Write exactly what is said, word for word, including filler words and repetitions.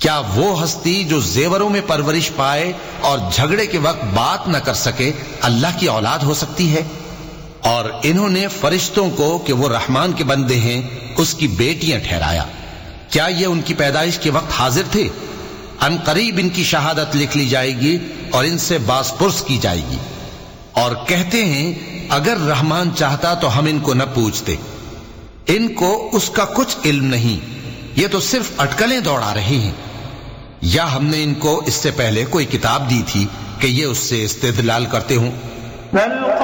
क्या वो हस्ती जो जेवरों में परवरिश पाए और झगड़े के वक्त बात न कर सके अल्लाह की औलाद हो सकती है? और इन्होंने फरिश्तों को कि वो रहमान के बंदे हैं उसकी बेटियां ठहराया। क्या ये उनकी पैदाइश के वक्त हाजिर थे? अनकरीब इनकी शहादत लिख ली जाएगी और इनसे बासपुर्स की जाएगी। और कहते हैं अगर रहमान चाहता तो हम इनको न पूछते। इनको उसका कुछ इल्म नहीं, ये तो सिर्फ अटकलें दौड़ा रहे हैं। या हमने इनको इससे पहले कोई किताब दी थी कि ये उससे इस्तेदलाल करते हों?